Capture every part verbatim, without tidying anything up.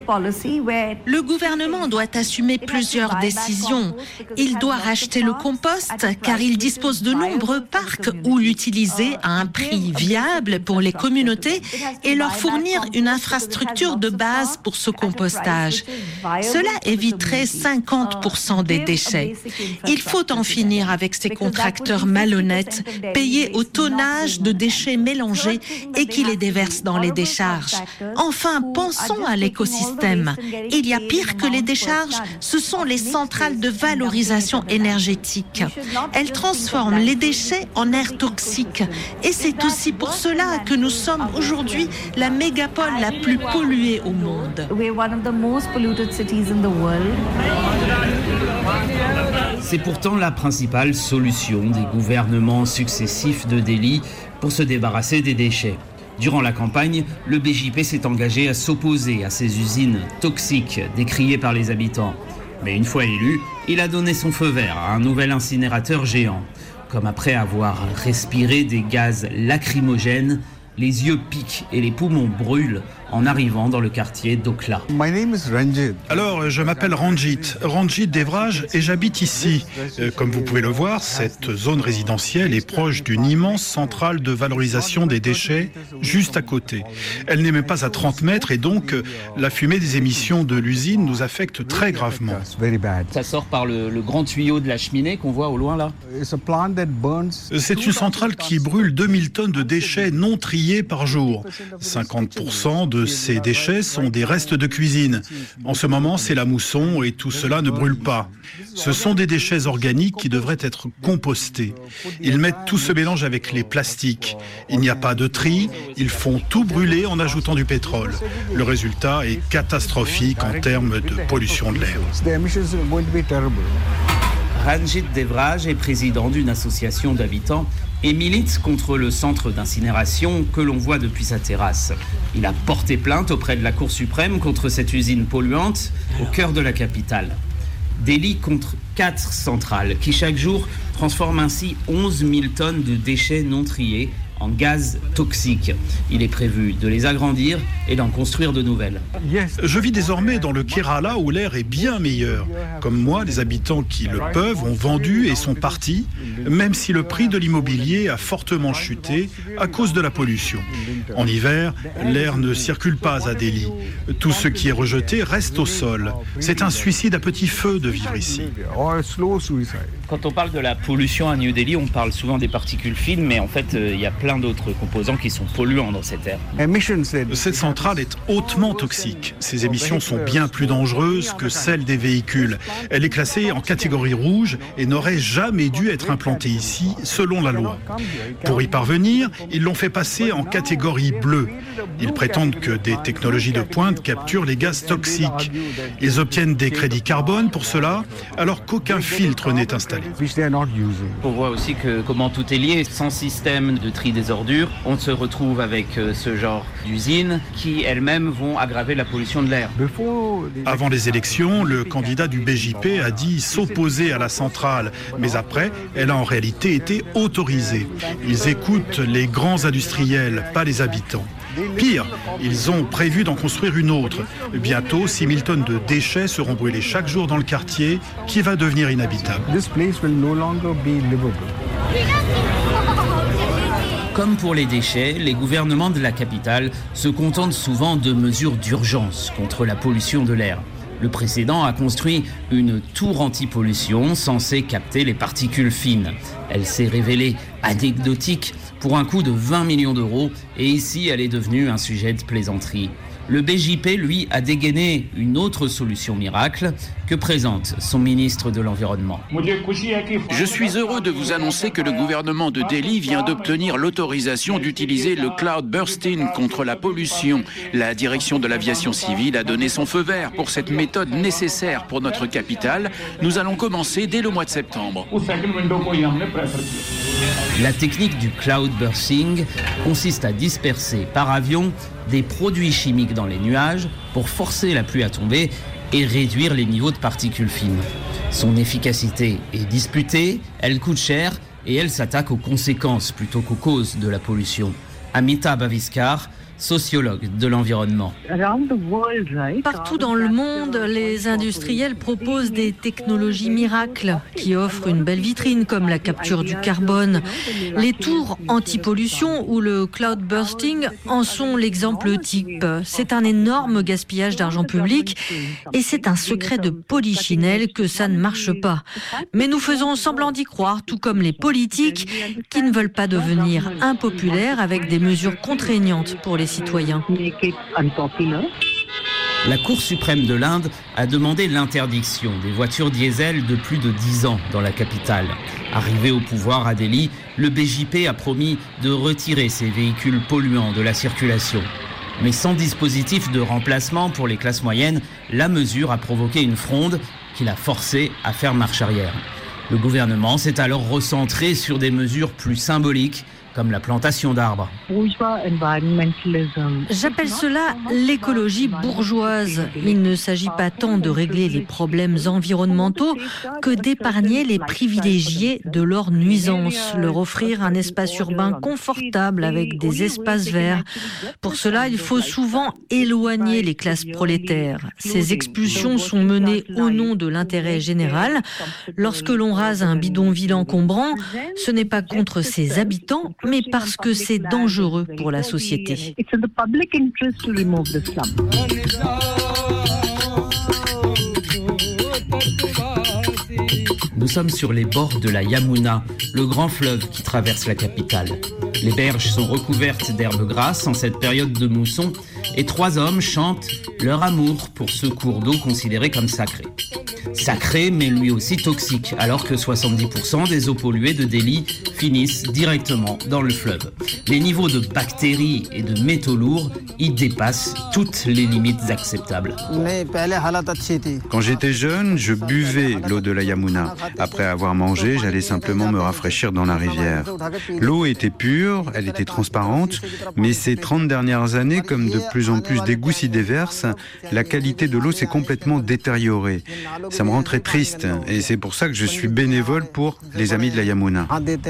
Le gouvernement doit assumer plusieurs décisions. Il doit racheter le compost car il dispose de nombreux parcs où l'utiliser à un prix viable pour les communautés et leur fournir une infrastructure de base pour ce compostage. Cela éviterait cinquante pour cent des déchets. Il faut en finir avec ces contracteurs malhonnêtes, payés au tonnage de déchets mélangés et qui les déversent dans les décharges. Enfin, pensons à l'écosystème. Il y a pire que les décharges, ce sont les centrales de valorisation énergétique. Elles transforment les déchets en air toxique. Et c'est aussi pour cela que nous sommes aujourd'hui la mégapole la plus polluée au monde. C'est pourtant la principale solution des gouvernements successifs de Delhi pour se débarrasser des déchets. Durant la campagne, le B J P s'est engagé à s'opposer à ces usines toxiques décriées par les habitants. Mais une fois élu, il a donné son feu vert à un nouvel incinérateur géant. Comme après avoir respiré des gaz lacrymogènes, les yeux piquent et les poumons brûlent en arrivant dans le quartier d'Okla. Alors, je m'appelle Ranjit, Ranjit Devraj, et j'habite ici. Euh, comme vous pouvez le voir, cette zone résidentielle est proche d'une immense centrale de valorisation des déchets juste à côté. Elle n'est même pas à trente mètres et donc euh, la fumée des émissions de l'usine nous affecte très gravement. Ça sort par le, le grand tuyau de la cheminée qu'on voit au loin là. C'est une centrale qui brûle deux mille tonnes de déchets non triés par jour. cinquante pour cent de ces déchets sont des restes de cuisine. En ce moment, c'est la mousson et tout cela ne brûle pas. Ce sont des déchets organiques qui devraient être compostés. Ils mettent tout ce mélange avec les plastiques. Il n'y a pas de tri, ils font tout brûler en ajoutant du pétrole. Le résultat est catastrophique en termes de pollution de l'air. Ranjit Devraj est président d'une association d'habitants et milite contre le centre d'incinération que l'on voit depuis sa terrasse. Il a porté plainte auprès de la Cour suprême contre cette usine polluante au cœur de la capitale. Delhi contre quatre centrales qui chaque jour transforment ainsi onze mille tonnes de déchets non triés en gaz toxiques. Il est prévu de les agrandir et d'en construire de nouvelles. Je vis désormais dans le Kerala où l'air est bien meilleur. Comme moi, les habitants qui le peuvent ont vendu et sont partis, même si le prix de l'immobilier a fortement chuté à cause de la pollution. En hiver, l'air ne circule pas à Delhi. Tout ce qui est rejeté reste au sol. C'est un suicide à petit feu de vivre ici. Quand on parle de la pollution à New Delhi, on parle souvent des particules fines, mais en fait, il euh, y a plein d'autres composants qui sont polluants dans cet air. Cette centrale est hautement toxique. Ses émissions sont bien plus dangereuses que celles des véhicules. Elle est classée en catégorie rouge et n'aurait jamais dû être implantée ici, selon la loi. Pour y parvenir, ils l'ont fait passer en catégorie bleue. Ils prétendent que des technologies de pointe capturent les gaz toxiques. Ils obtiennent des crédits carbone pour cela, alors qu'aucun filtre n'est installé. On voit aussi que comment tout est lié. Sans système de tri des ordures, on se retrouve avec ce genre d'usines qui elles-mêmes vont aggraver la pollution de l'air. Avant les élections, le candidat du B J P a dit s'opposer à la centrale, mais après, elle a en réalité été autorisée. Ils écoutent les grands industriels, pas les habitants. Pire, ils ont prévu d'en construire une autre. Bientôt, six mille tonnes de déchets seront brûlées chaque jour dans le quartier, qui va devenir inhabitable. Comme pour les déchets, les gouvernements de la capitale se contentent souvent de mesures d'urgence contre la pollution de l'air. Le précédent a construit une tour anti-pollution censée capter les particules fines. Elle s'est révélée anecdotique pour un coût de vingt millions d'euros et ici elle est devenue un sujet de plaisanterie. Le B J P, lui, a dégainé une autre solution miracle que présente son ministre de l'Environnement. Je suis heureux de vous annoncer que le gouvernement de Delhi vient d'obtenir l'autorisation d'utiliser le cloud bursting contre la pollution. La direction de l'aviation civile a donné son feu vert pour cette méthode nécessaire pour notre capitale. Nous allons commencer dès le mois de septembre. La technique du cloud bursting consiste à disperser par avion des produits chimiques dans les nuages pour forcer la pluie à tomber et réduire les niveaux de particules fines. Son efficacité est disputée, elle coûte cher et elle s'attaque aux conséquences plutôt qu'aux causes de la pollution. Amitabh Aviskar, sociologue de l'environnement. Partout dans le monde, les industriels proposent des technologies miracles qui offrent une belle vitrine comme la capture du carbone. Les tours anti-pollution ou le cloud bursting en sont l'exemple type. C'est un énorme gaspillage d'argent public et c'est un secret de polichinelle que ça ne marche pas. Mais nous faisons semblant d'y croire, tout comme les politiques qui ne veulent pas devenir impopulaires avec des mesures contraignantes pour les citoyens. La Cour suprême de l'Inde a demandé l'interdiction des voitures diesel de plus de dix ans dans la capitale. Arrivé au pouvoir à Delhi, le B J P a promis de retirer ces véhicules polluants de la circulation. Mais sans dispositif de remplacement pour les classes moyennes, la mesure a provoqué une fronde qui l'a forcé à faire marche arrière. Le gouvernement s'est alors recentré sur des mesures plus symboliques, comme la plantation d'arbres. J'appelle cela l'écologie bourgeoise. Il ne s'agit pas tant de régler les problèmes environnementaux que d'épargner les privilégiés de leurs nuisances, leur offrir un espace urbain confortable avec des espaces verts. Pour cela, il faut souvent éloigner les classes prolétaires. Ces expulsions sont menées au nom de l'intérêt général. Lorsque l'on rase un bidonville encombrant, ce n'est pas contre ses habitants, mais parce que c'est dangereux pour la société. Nous sommes sur les bords de la Yamuna, le grand fleuve qui traverse la capitale. Les berges sont recouvertes d'herbes grasses en cette période de mousson et trois hommes chantent leur amour pour ce cours d'eau considéré comme sacré. Sacré, mais lui aussi toxique, alors que soixante-dix pour cent des eaux polluées de Delhi finissent directement dans le fleuve. Les niveaux de bactéries et de métaux lourds y dépassent toutes les limites acceptables. Quand j'étais jeune, je buvais l'eau de la Yamuna. Après avoir mangé, j'allais simplement me rafraîchir dans la rivière. L'eau était pure, elle était transparente, mais ces trente dernières années, comme de plus en plus d'égouts s'y déversent, la qualité de l'eau s'est complètement détériorée. Ça me rend très triste et c'est pour ça que je suis bénévole pour les Amis de la Yamuna.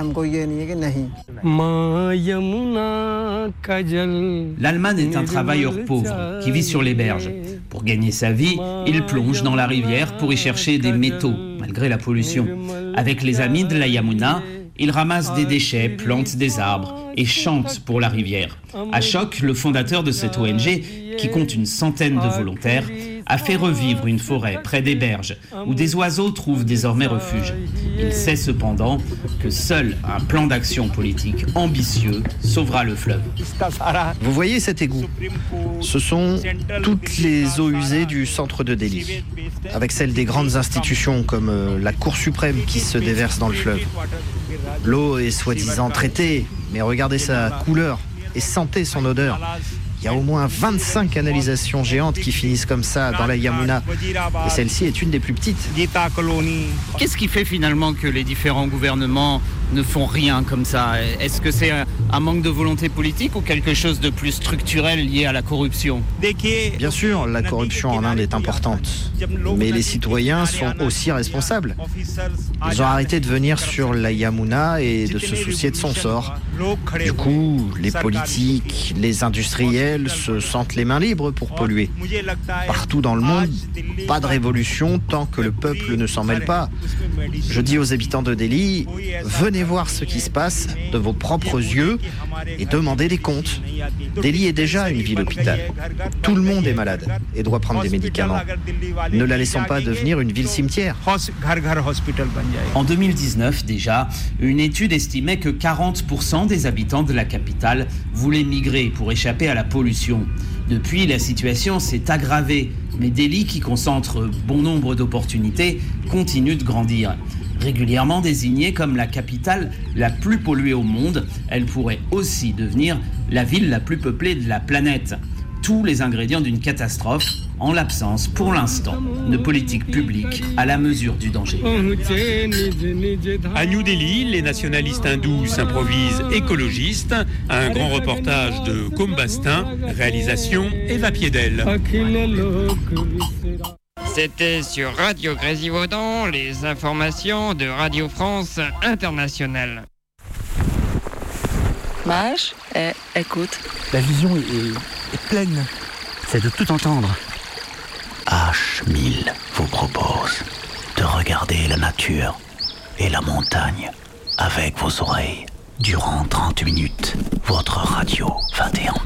L'Alman est un travailleur pauvre qui vit sur les berges. Pour gagner sa vie, il plonge dans la rivière pour y chercher des métaux, malgré la pollution. Avec les Amis de la Yamuna, il ramasse des déchets, plante des arbres et chante pour la rivière. Ashok, le fondateur de cette O N G, qui compte une centaine de volontaires, a fait revivre une forêt près des berges où des oiseaux trouvent désormais refuge. Il sait cependant que seul un plan d'action politique ambitieux sauvera le fleuve. Vous voyez cet égout? Ce sont toutes les eaux usées du centre de Delhi, avec celles des grandes institutions comme la Cour suprême qui se déverse dans le fleuve. L'eau est soi-disant traitée, mais regardez sa couleur et sentez son odeur. Il y a au moins vingt-cinq canalisations géantes qui finissent comme ça dans la Yamuna. Et celle-ci est une des plus petites. Qu'est-ce qui fait finalement que les différents gouvernements ne font rien comme ça? Est-ce que c'est un manque de volonté politique ou quelque chose de plus structurel lié à la corruption? Bien sûr, la corruption en Inde est importante. Mais les citoyens sont aussi responsables. Ils ont arrêté de venir sur la Yamuna et de se soucier de son sort. Du coup, les politiques, les industriels se sentent les mains libres pour polluer. Partout dans le monde, pas de révolution tant que le peuple ne s'en mêle pas. Je dis aux habitants de Delhi, venez voir ce qui se passe de vos propres yeux et demandez des comptes. Delhi est déjà une ville-hôpital. Tout le monde est malade et doit prendre des médicaments. Ne la laissons pas devenir une ville-cimetière. En deux mille dix-neuf déjà, une étude estimait que quarante pour cent des habitants de la capitale voulaient migrer pour échapper à la pollution. Depuis, la situation s'est aggravée, mais Delhi, qui concentre bon nombre d'opportunités, continue de grandir. Régulièrement désignée comme la capitale la plus polluée au monde, elle pourrait aussi devenir la ville la plus peuplée de la planète. Tous les ingrédients d'une catastrophe, en l'absence, pour l'instant, de politique publique à la mesure du danger. À New Delhi, les nationalistes hindous s'improvisent écologistes. Un grand reportage de Combastin, réalisation Eva Piedel. C'était sur Radio Grésivaudan, les informations de Radio France Internationale. Mage et écoute. La vision est, est, est pleine. C'est de tout entendre. H mille vous propose de regarder la nature et la montagne avec vos oreilles durant trente minutes. Votre radio vingt et un.